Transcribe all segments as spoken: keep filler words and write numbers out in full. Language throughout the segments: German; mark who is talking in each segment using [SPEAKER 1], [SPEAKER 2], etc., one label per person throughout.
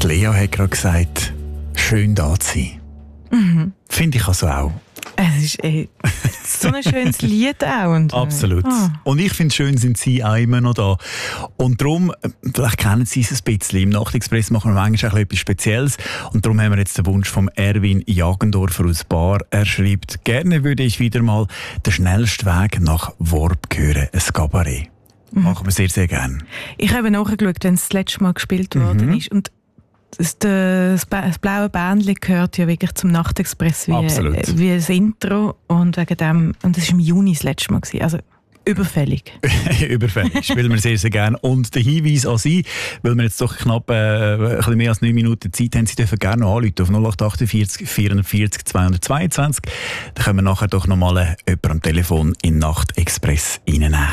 [SPEAKER 1] Lea hat gerade gesagt, schön da zu sein.
[SPEAKER 2] Mhm.
[SPEAKER 1] Finde ich also auch.
[SPEAKER 2] Es ist eh so ein schönes Lied auch. Und,
[SPEAKER 1] Absolut.
[SPEAKER 2] Ah.
[SPEAKER 1] Und ich finde es schön, sind Sie auch immer noch da. Und darum, vielleicht kennen Sie es ein bisschen, im Nachtexpress machen wir manchmal auch etwas Spezielles. Und darum haben wir jetzt den Wunsch von Erwin Jagendorfer aus Bar. Er schreibt, gerne würde ich wieder mal den schnellsten Weg nach Worb hören, ein Kabarett. Mhm. Machen wir sehr, sehr gerne.
[SPEAKER 2] Ich habe nachgeschaut, wenn es das letzte Mal gespielt worden
[SPEAKER 1] Mhm.
[SPEAKER 2] ist. Und das, das, das blaue Bändchen gehört ja wirklich zum Nachtexpress wie,
[SPEAKER 1] Absolut.
[SPEAKER 2] wie das Intro. Und wegen dem, und das war im Juni das letzte Mal gewesen. Also überfällig.
[SPEAKER 1] Überfällig, spielen wir sehr, sehr gerne. Und der Hinweis an Sie, weil wir jetzt doch knapp äh, ein bisschen mehr als neun Minuten Zeit haben, Sie dürfen gerne noch anrufen auf null acht achtundvierzig vierundvierzig zweihundertzweiundzwanzig. Dann können wir nachher doch noch mal äh, jemanden am Telefon in den Nachtexpress reinnehmen.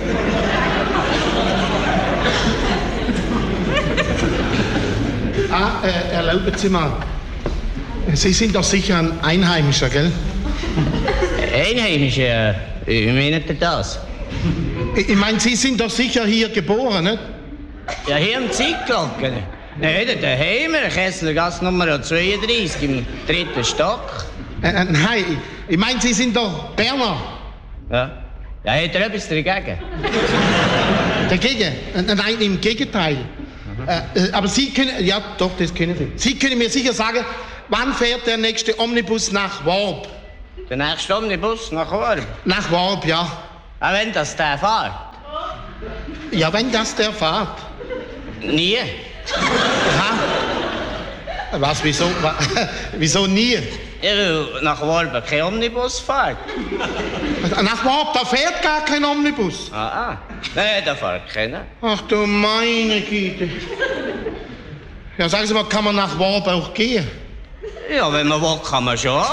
[SPEAKER 3] Ah, äh, erlauben Sie mal. Sie sind doch sicher ein Einheimischer, gell?
[SPEAKER 4] Einheimische, wie meint ihr das?
[SPEAKER 3] Ich, ich meine, Sie sind doch sicher hier geboren, nicht?
[SPEAKER 4] Ja, hier am Zeitglocken. Nein, daheim, Kesslergasse Nummer zweiunddreißig, im dritten Stock.
[SPEAKER 3] Äh, äh, nein, ich, ich meine, Sie sind doch Berner.
[SPEAKER 4] Ja. Ja, hat er etwas dagegen?
[SPEAKER 3] Dagegen? Äh, nein, im Gegenteil. Äh, äh, aber Sie können, ja doch, das können Sie. Sie können mir sicher sagen, wann fährt der nächste Omnibus nach Worb?
[SPEAKER 4] Der nächste Omnibus nach Worb?
[SPEAKER 3] Nach Worb, ja.
[SPEAKER 4] Auch wenn das der fährt?
[SPEAKER 3] Ja, wenn das der fährt.
[SPEAKER 4] Nie.
[SPEAKER 3] Aha. Was, wieso, wa, wieso nie?
[SPEAKER 4] Ja, weil nach Worb kein Omnibus fährt.
[SPEAKER 3] Nach Worb, da fährt gar kein Omnibus.
[SPEAKER 4] Ah, ah. Nein, da fährt keiner.
[SPEAKER 3] Ach du meine Güte. Ja, sagen Sie mal, kann man nach Worb auch gehen?
[SPEAKER 4] Ja, wenn man will, kann man schon.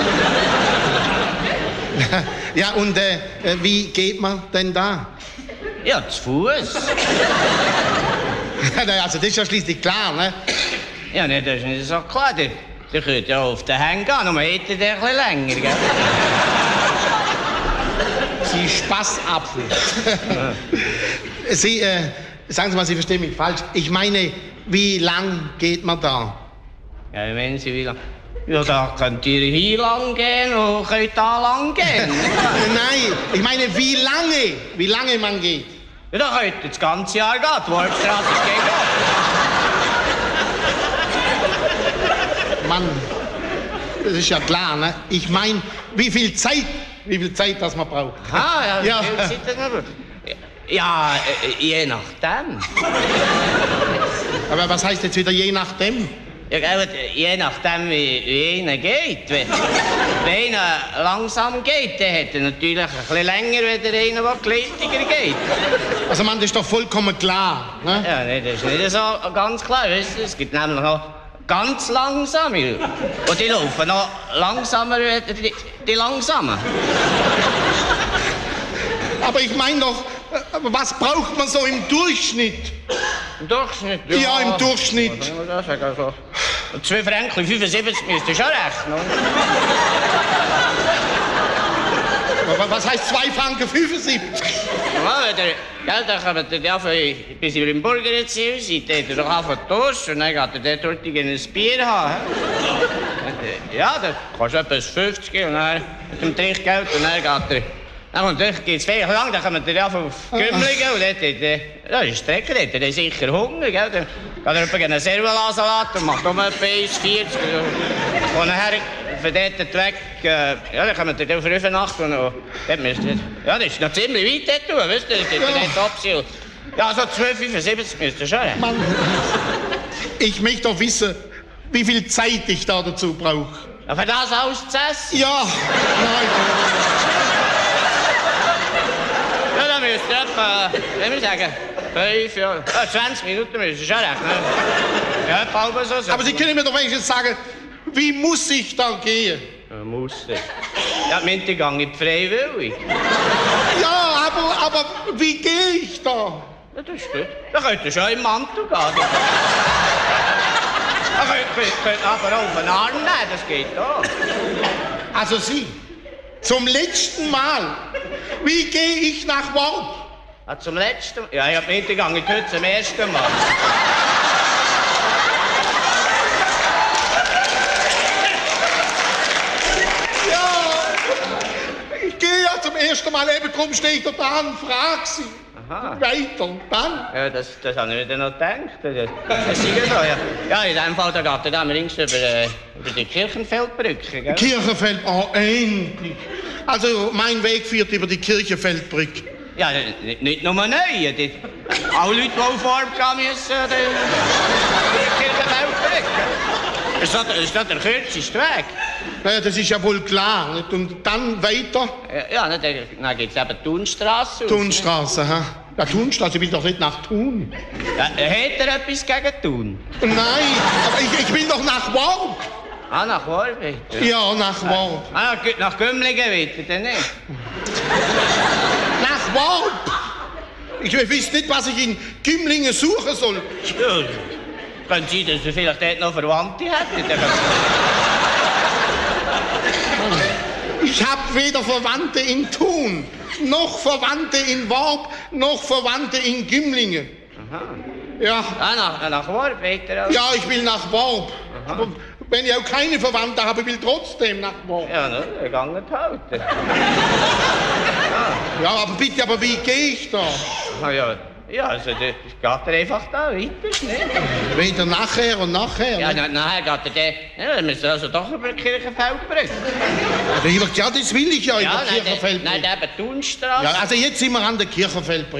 [SPEAKER 3] Ja, und äh, wie geht man denn da?
[SPEAKER 4] Ja, zu Fuß.
[SPEAKER 3] Also das ist ja schließlich klar, ne?
[SPEAKER 4] Ja, nee, das ist nicht so klar. Der, der könnte ja auf den Hängen gehen, aber hätte der ein bisschen länger, gell?
[SPEAKER 3] Sie Spaßapfel. Sie, äh, sagen Sie mal, Sie verstehen mich falsch. Ich meine, wie lang geht man da?
[SPEAKER 4] Ja, wie meinen Sie, wie lang? Ja, da könnt ihr hier lang gehen und könnt da lang gehen.
[SPEAKER 3] Nein, ich meine, wie lange, wie lange man geht.
[SPEAKER 4] Ja, da könnt ihr das ganze Jahr gehen. Die Worpstraße geht
[SPEAKER 3] Mann, das ist ja klar, ne? Ich meine, wie viel Zeit, wie viel Zeit das man braucht.
[SPEAKER 4] Ah, ja,
[SPEAKER 3] Ja.
[SPEAKER 4] wie viel Zeit das man braucht? Ja, äh, je nachdem.
[SPEAKER 3] Aber was heißt jetzt wieder je nachdem?
[SPEAKER 4] Ja, gell, je nachdem, wie, wie einer geht. Wenn, wenn einer langsam geht, dann hat er natürlich ein bisschen länger, als einer, der geleitiger geht.
[SPEAKER 3] Also man, das ist doch vollkommen klar, ne?
[SPEAKER 4] Ja, nee, das ist nicht so ganz klar. Weißt du? Es gibt nämlich noch ganz langsame. Und die laufen noch langsamer als die, die langsamen.
[SPEAKER 3] Aber ich meine doch, äh, was braucht man so im Durchschnitt?
[SPEAKER 4] Im Durchschnitt?
[SPEAKER 3] Ja, im Durchschnitt.
[SPEAKER 4] Was soll man da sagen? Also, zwei Franken fünfundsiebzig müsst ihr schon rechnen.
[SPEAKER 3] Aber was heißt zwei Franken fünfundsiebzig?
[SPEAKER 4] Ja, der, gell, da kommt ihr ja, bis ihr im Burgerziel seid, dann hat er doch einfach Durst und dann geht er dort ein Bier haben. he? Ja, dann kostet etwas fünfzig und dann mit dem Trinkgeld und dann geht er. Dann geht es viel lang, dann kommt er einfach auf Gümligen und dort hat er, ja, das ist Strecker, dort hat er sicher Hunger, gell. Dann geht er etwa einen Servola-Salat und macht um etwa eins vierzig. Und nachher von dort weg, äh, ja, dann kommt er auf Rüfenacht und noch, dort müsst ihr, ja, das ist noch ziemlich weit dort, wisst ihr, das ist ja nicht Absicht. Ja, so zwölf fünfundsiebzig müsst ihr schon rechnen.
[SPEAKER 3] Mann, ich möchte doch wissen, wie viel Zeit ich da dazu brauche.
[SPEAKER 4] Ja, für das alles zu essen?
[SPEAKER 3] Ja, nein.
[SPEAKER 4] Ja, dann müsst ihr etwa, wie soll ich sagen, fünf, ja, äh, zwanzig Minuten müsst ihr schon rechnen. Ja, etwa halb so. so.
[SPEAKER 3] Aber Sie können mir doch wenigstens sagen, wie muss ich da gehen?
[SPEAKER 4] Ja, muss ich. Ja, die Minte gehe ich freiwillig.
[SPEAKER 3] Ja, aber, aber wie gehe ich da?
[SPEAKER 4] Ja, das ist gut. Dann könnt ihr schon im Mantel gehen. Dann könnt, könnt, könnt aber auch auf den Arm nehmen, das geht auch.
[SPEAKER 3] Also Sie, zum letzten Mal, wie gehe ich nach Worb?
[SPEAKER 4] Ah, zum letzten Mal? Ja, ich hab nicht gegangen, ich heute zum ersten Mal.
[SPEAKER 3] mal, eben drum stehe ich da dran, frag sie.
[SPEAKER 4] Aha.
[SPEAKER 3] Weiter, dann?
[SPEAKER 4] Ja, das, das habe ich mir dann noch gedacht. Das, das ist ja so, ja. Ja, in dem Fall, da geht er dann links über, äh, über die Kirchenfeldbrücke, gell?
[SPEAKER 3] Kirchenfeld, oh, endlich. Also, mein Weg führt über die Kirchenfeldbrücke.
[SPEAKER 4] Ja, nicht, nicht nur neue. Die, alle Leute, die auf Farbe gehen müssen, äh, die Kirchenfeldbrücke. Das ist doch- das ist doch der kürzeste Weg.
[SPEAKER 3] Ja, das ist ja wohl klar. Nicht? Und dann weiter,
[SPEAKER 4] Ja, ja, dann, dann gibt es eben die Thunstrasse.
[SPEAKER 3] Thunstraße, ha? Ja, Thunstraße, ich will doch nicht nach Thun.
[SPEAKER 4] Ja, hat er etwas gegen Thun?
[SPEAKER 3] Nein, aber ich, ich will doch nach Worb.
[SPEAKER 4] Ah, nach Warbeck.
[SPEAKER 3] Ja, nach Worb.
[SPEAKER 4] Ah, nach- nach Gümligen wieder, dann nicht?
[SPEAKER 3] Nach Worb. Ich weiß nicht, was ich in Gümlingen suchen soll.
[SPEAKER 4] Ja, könnte sein, dass er vielleicht dort noch Verwandte hätte. Dann-
[SPEAKER 3] Ich habe weder Verwandte in Thun, noch Verwandte in Worb, noch Verwandte in Gümlingen. Ja,
[SPEAKER 4] Ah, nach, nach Warbeck. Ja,
[SPEAKER 3] ja, ich will nach Worb. Aber wenn ich auch keine Verwandte habe, will ich trotzdem nach Worb.
[SPEAKER 4] ja, ne, er geht halt.
[SPEAKER 3] Ja, aber bitte, aber wie gehe ich da?
[SPEAKER 4] Ah, ja, ja, also das geht er einfach da weiter, nicht?
[SPEAKER 3] Weder nachher und nachher.
[SPEAKER 4] Ja,
[SPEAKER 3] ne?
[SPEAKER 4] na, nachher geht er dann, ja, dann müssen wir also doch über die Kirchenfeldbrücke.
[SPEAKER 3] Ja, das will ich ja
[SPEAKER 4] Ja,
[SPEAKER 3] über
[SPEAKER 4] nein,
[SPEAKER 3] Kirchenfeldbrücke.
[SPEAKER 4] nein, eben die Thunstrasse.
[SPEAKER 3] Ja, also jetzt sind wir an der Kirchenfeldbrücke.